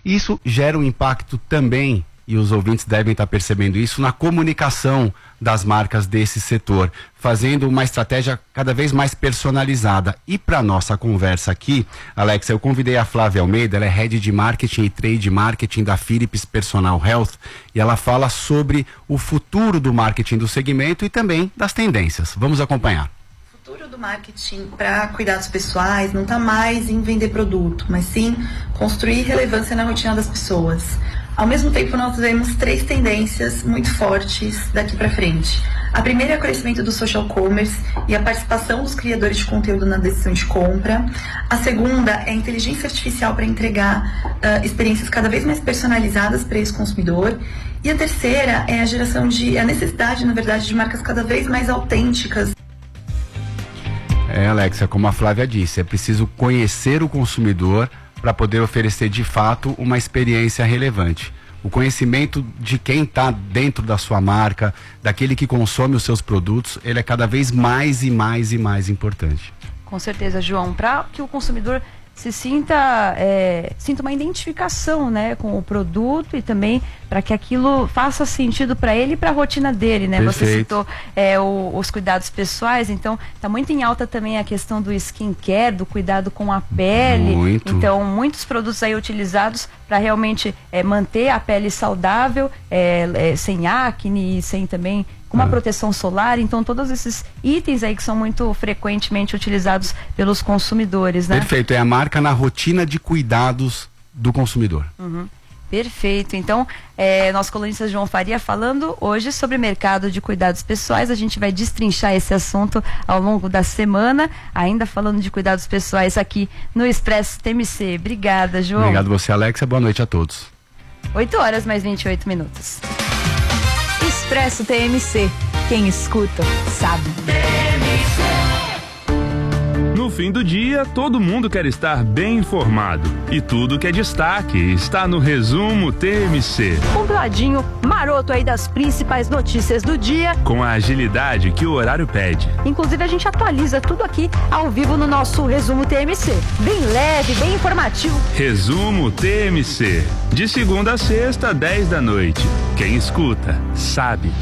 Isso gera um impacto também, e os ouvintes devem estar percebendo isso, na comunicação das marcas desse setor, fazendo uma estratégia cada vez mais personalizada. E para nossa conversa aqui, Alexa, eu convidei a Flávia Almeida, ela é Head de Marketing e Trade Marketing da Philips Personal Health, e ela fala sobre o futuro do marketing do segmento e também das tendências. Vamos acompanhar. O futuro do marketing para cuidados pessoais não está mais em vender produto, mas sim construir relevância na rotina das pessoas. Ao mesmo tempo, nós vemos 3 tendências muito fortes daqui para frente. A primeira é o crescimento do social commerce e a participação dos criadores de conteúdo na decisão de compra. A segunda é a inteligência artificial para entregar experiências cada vez mais personalizadas para esse consumidor. E a terceira é a necessidade, na verdade, de marcas cada vez mais autênticas. Alexa, como a Flávia disse, é preciso conhecer o consumidor para poder oferecer de fato uma experiência relevante. O conhecimento de quem está dentro da sua marca, daquele que consome os seus produtos, ele é cada vez mais e mais e mais importante. Com certeza, João, para que o consumidor se sinta uma identificação, né, com o produto e também para que aquilo faça sentido para ele e para a rotina dele, né? Perfeito. Você citou os cuidados pessoais, então está muito em alta também a questão do skincare, do cuidado com a pele. Muito. Então, muitos produtos aí utilizados para realmente manter a pele saudável, sem acne e sem também com uma proteção solar. Então, todos esses itens aí que são muito frequentemente utilizados pelos consumidores, né? Perfeito, é a marca na rotina de cuidados do consumidor. Perfeito. Então, nosso colunista João Faria falando hoje sobre mercado de cuidados pessoais. A gente vai destrinchar esse assunto ao longo da semana, ainda falando de cuidados pessoais aqui no Expresso TMC. Obrigada, João. Obrigado você, Alexa. Boa noite a todos. 8h mais 28 minutos. Expresso TMC. Quem escuta, sabe. No fim do dia, todo mundo quer estar bem informado. E tudo que é destaque está no Resumo TMC. Compiladinho maroto aí das principais notícias do dia. Com a agilidade que o horário pede. Inclusive, a gente atualiza tudo aqui ao vivo no nosso Resumo TMC. Bem leve, bem informativo. Resumo TMC. De segunda a sexta, 10 da noite. Quem escuta, sabe.